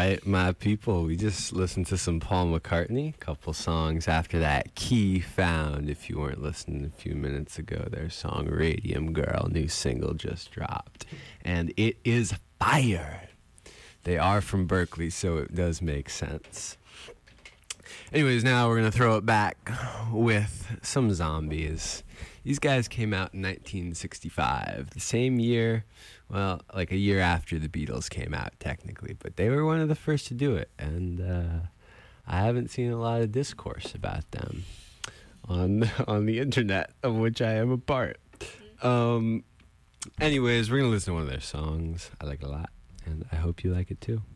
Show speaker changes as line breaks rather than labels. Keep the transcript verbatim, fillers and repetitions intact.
right, my people. We just listened to some Paul McCartney. Couple songs after that. Key Found. If you weren't listening a few minutes ago, their song Radium Girl, new single just dropped, and it is fire. They are from Berkeley, so it does make sense. Anyways, now we're gonna throw it back with some Zombies. These guys came out in nineteen sixty-five, the same year, well, like a year after the Beatles came out, technically, but they were one of the first to do it, and uh, I haven't seen a lot of discourse about them on on the internet, of which I am a part. Um, anyways, we're gonna listen to one of their songs. I like it a lot, and I hope you like it too.